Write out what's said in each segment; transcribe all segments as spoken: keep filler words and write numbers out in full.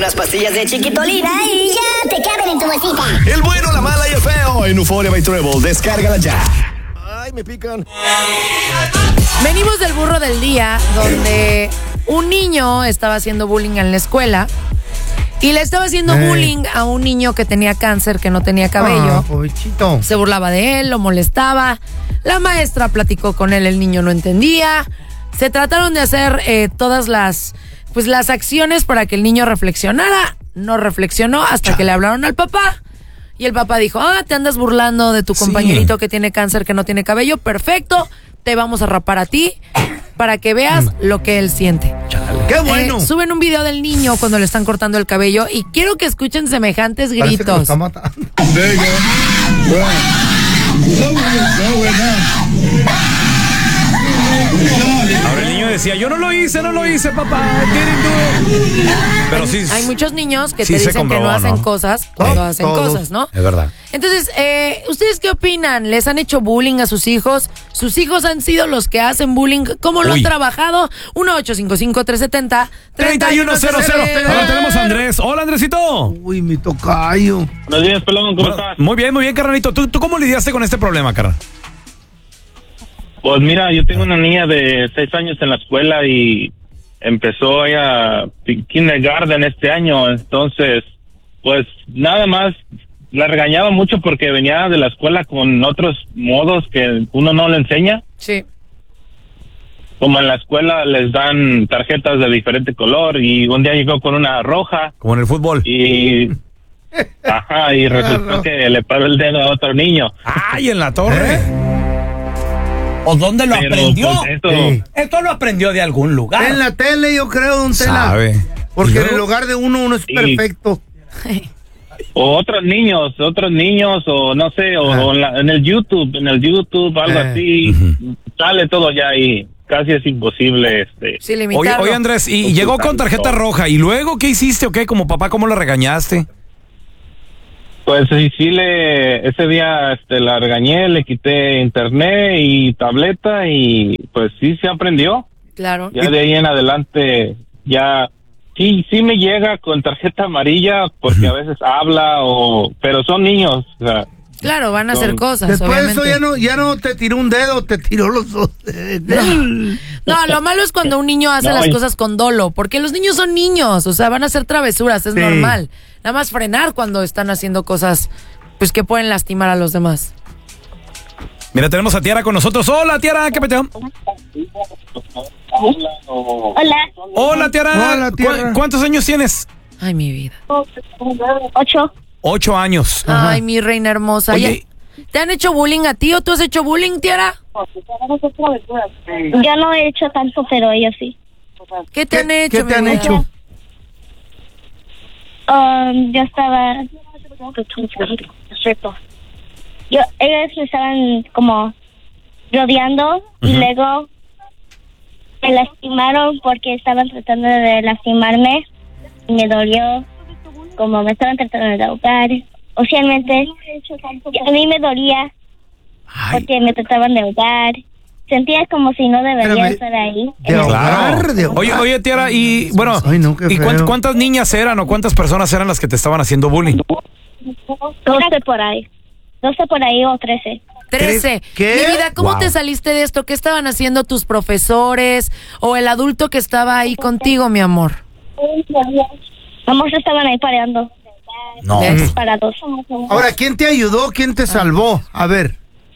unas pastillas de Chiquitolina y ya te caben en tu bolsita. El bueno, la mala y el feo en Euphoria by Treble. Descárgala ya. Ay, me pican. Venimos del burro del día, donde un niño estaba haciendo bullying en la escuela y le estaba haciendo hey. bullying a un niño que tenía cáncer, que no tenía cabello. Ah, pobrecito. Se burlaba de él, lo molestaba. La maestra platicó con él, el niño no entendía. Se trataron de hacer eh, todas las, pues, las acciones para que el niño reflexionara. No reflexionó hasta que le hablaron al papá. Y el papá dijo, ah, te andas burlando de tu compañerito sí. que tiene cáncer, que no tiene cabello. Perfecto, te vamos a rapar a ti para que veas lo que él siente. ¡Qué bueno! Eh, suben un video del niño cuando le están cortando el cabello y quiero que escuchen semejantes gritos. Parece que lo está matando. Ahora el niño decía, yo no lo hice, no lo hice, papá. Pero sí. Hay muchos niños que sí te dicen comprobó, que no hacen ¿no? cosas cuando hacen Todos. cosas, ¿no? Es verdad. Entonces, eh, ¿ustedes qué opinan? ¿Les han hecho bullying a sus hijos? ¿Sus hijos han sido los que hacen bullying? ¿Cómo lo Uy. han trabajado? uno ocho cinco cinco, tres siete cero, tres uno cero cero. Ahora tenemos a Andrés. Hola, Andresito. Uy, mi tocayo. Buenos días, pelón, ¿cómo Bueno, estás? muy bien, muy bien, carnalito. ¿Tú, ¿Tú cómo lidiaste con este problema, carnal? Pues mira, yo tengo una niña de seis años en la escuela y empezó ella kindergarten este año, entonces, pues nada más la regañaba mucho porque venía de la escuela con otros modos que uno no le enseña. Sí. Como en la escuela les dan tarjetas de diferente color y un día llegó con una roja. Como en el fútbol. Y... Ajá, y resultó que le paró el dedo a otro niño. ¡Ay, en la torre! ¿Eh? ¿O dónde lo Pero, aprendió? pues, esto... Sí. Esto lo aprendió de algún lugar. En la tele, yo creo, don Tela. Sabe. Porque ¿Y luego? en el hogar de uno, uno es Sí. perfecto. O otros niños, otros niños, o no sé, o, Ah. o en, la- en el YouTube, en el YouTube, algo Eh. así, Ujú. sale todo ya ahí. Casi es imposible, este. Sí, Oye, limitarlo. oye, Andrés, y Ocultarlo llegó con tarjeta todo. roja. ¿Y luego qué hiciste o qué? Como papá, ¿cómo lo regañaste? Pues sí, sí le, ese día este, la regañé, le quité internet y tableta y pues sí se aprendió. Claro. Ya de ahí en adelante, ya, sí, sí me llega con tarjeta amarilla porque a veces habla o, pero son niños, o sea. Claro, van a Son- hacer cosas, Después de obviamente. eso ya no, ya no te tiró un dedo, te tiró los dos. No, lo malo es cuando un niño hace No, las y- cosas con dolo, porque los niños son niños, o sea, van a hacer travesuras, es Sí. normal. Nada más frenar cuando están haciendo cosas, pues, que pueden lastimar a los demás. Mira, tenemos a Tiara con nosotros. Hola, Tiara, ¿qué peteo? Hola. Hola, Tiara. Hola, ¿Cu- Tiara. ¿Cuántos años tienes? Ay, mi vida. Ocho. Ocho años. Ay, mi reina hermosa. Oye. Ya- ¿Te han hecho bullying a ti o tú has hecho bullying, Tiara? Yo no he hecho tanto, pero ellos sí. ¿Qué te han ¿Qué, hecho, ¿qué te mi han vida? hecho? Um, yo estaba... Yo, ellos me estaban como rodeando y luego me lastimaron porque estaban tratando de lastimarme y me dolió como me estaban tratando de ahogar. Usualmente a mí me dolía porque me trataban de ahogar. Sentía como si no debería Espérame. estar ahí. De ahogar, de ahogar. Oye, oye, Tiara, y bueno, Ay, no, qué ¿y cuánt- feo. cuántas niñas eran o cuántas personas eran las que te estaban haciendo bullying? doce por ahí. doce por ahí o trece. Trece. ¿Qué? Mi vida, ¿cómo Wow. te saliste de esto? ¿Qué estaban haciendo tus profesores o el adulto que estaba ahí contigo, mi amor? Vamos, estaban ahí pareando. No. ¿Ves? Parados. Ahora, ¿quién te ayudó? ¿Quién te salvó? A ver.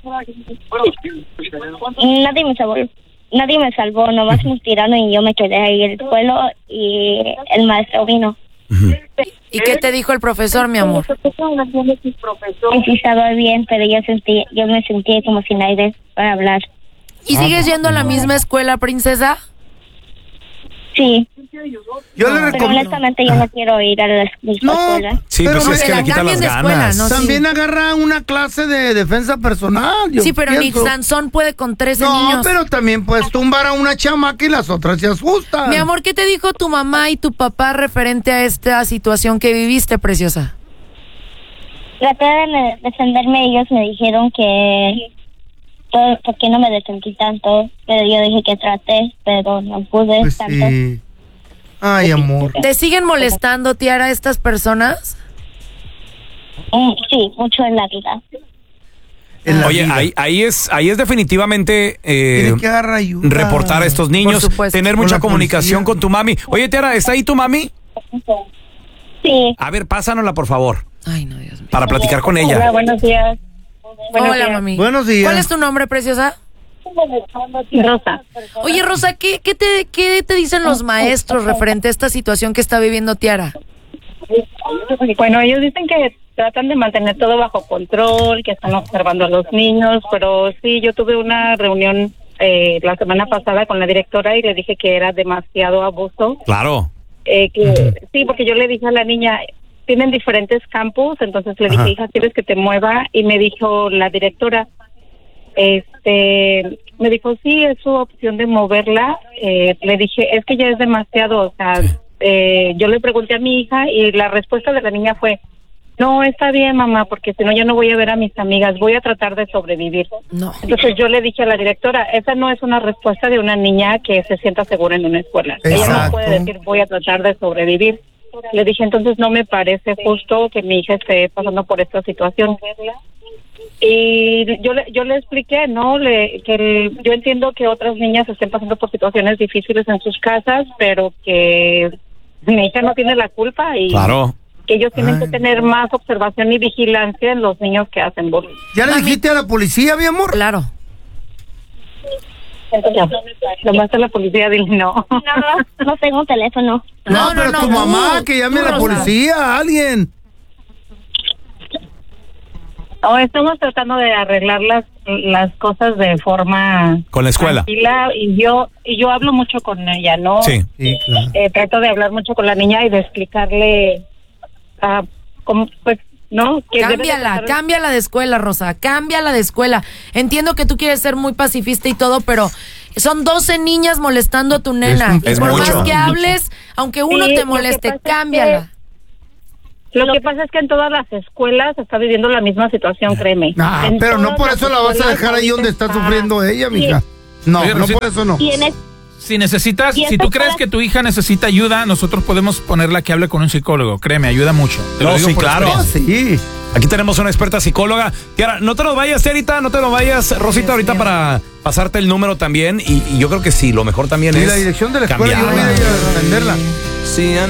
Nadie me salvó. Nadie me salvó. Nomás me tiraron y yo me quedé ahí en el suelo y el maestro vino. ¿Y qué te dijo el profesor, mi amor? Y sí estaba bien, pero yo sentí, yo me sentí como sin aire para hablar. ¿Y sigues yendo a la misma escuela, princesa? Sí, Yo le pero recomiendo. honestamente yo no quiero ir a la misma No, escuela. Sí, Pero pues me- es que la le quita cambien las de escuela, ganas. ¿no? También sí. agarra una clase de defensa personal. yo Sí, pero ni pienso. Sansón puede con trece No, niños. pero también puedes tumbar a una chamaca y las otras se asustan. Mi amor, ¿qué te dijo tu mamá y tu papá referente a esta situación que viviste, preciosa? Traté de defenderme, ellos me dijeron que por, ¿por qué no me defendí tanto? Pero yo dije que traté, pero no pude Pues tanto. sí. Ay, amor. ¿Te siguen molestando, Tiara, estas personas? Mm, sí, mucho en la vida. En la Oye, vida. ahí, ahí es ahí es definitivamente eh, Tiene que agarrar ayuda. reportar a estos niños, Por supuesto. tener Con mucha la comunicación policía. con tu mami. Oye, Tiara, ¿está ahí tu mami? Sí. A ver, pásanosla, por favor, Ay, no, Dios mío. para platicar con Hola, ella. buenos días. Buenos Hola, días. mami. Buenos días. ¿Cuál es tu nombre, preciosa? Rosa. Oye, Rosa, ¿qué, qué, te, ¿qué te dicen los maestros referente a esta situación que está viviendo Tiara? Bueno, ellos dicen que tratan de mantener todo bajo control, que están observando a los niños, pero sí, yo tuve una reunión eh, la semana pasada con la directora y le dije que era demasiado abuso. Claro. Eh, que sí, porque yo le dije a la niña, tienen diferentes campus, entonces le dije, Ajá. hija, ¿quieres que te mueva? Y me dijo la directora, este, me dijo, sí, es su opción de moverla. Eh, le dije, es que ya es demasiado, o sea, eh, yo le pregunté a mi hija y la respuesta de la niña fue, no, está bien, mamá, porque si no ya no voy a ver a mis amigas, voy a tratar de sobrevivir. No. Entonces yo le dije a la directora, esa no es una respuesta de una niña que se sienta segura en una escuela. Ella Exacto. no puede decir, voy a tratar de sobrevivir. Le dije, entonces no me parece justo que mi hija esté pasando por esta situación. Y yo le, yo le expliqué, ¿no? Le, que el- yo entiendo que otras niñas estén pasando por situaciones difíciles en sus casas, pero que mi hija no tiene la culpa y Claro. que ellos tienen Ay. que tener más observación y vigilancia en los niños que hacen bullying. ¿Ya le dijiste a la policía, mi amor? Claro. Ya, nomás a la policía dile no. No, no tengo un teléfono. No, No, pero no, tu no, mamá, tú, que llame tú, a la Rosa. policía, a alguien. No, estamos tratando de arreglar las, las cosas de forma Con la escuela. tranquila y yo y yo hablo mucho con ella, ¿no? Sí. Sí, claro. Eh, trato de hablar mucho con la niña y de explicarle, ah, cómo, pues, ¿no? Que debe de Cámbiala, tratar- cámbiala de escuela, Rosa, cámbiala de escuela. Entiendo que tú quieres ser muy pacifista y todo, pero son doce niñas molestando a tu nena. un- Y es por mucho. más que hables, aunque uno Sí, te lo que moleste, pasa es cámbiala. Lo que pasa es que en todas las escuelas se está viviendo la misma situación, créeme. Ah, En pero no todas por las eso la vas a escuelas dejar ahí donde está ahorita sufriendo ella, mija. No, Oye, no Rosita. por eso no. Tienes Si necesitas, ¿Y si esto tú crees para- que tu hija necesita ayuda, nosotros podemos ponerla que hable con un psicólogo. Créeme, ayuda mucho. Te lo No, digo sí, por claro. No, experiencia. sí. Aquí tenemos una experta psicóloga. Tiara, no te nos vayas, Tiarita, no te nos vayas, Rosita, ahorita para pasarte el número también. Y, y yo creo que sí, lo mejor también Y es la dirección de la escuela, yo voy a cambiarla. ir a defenderla.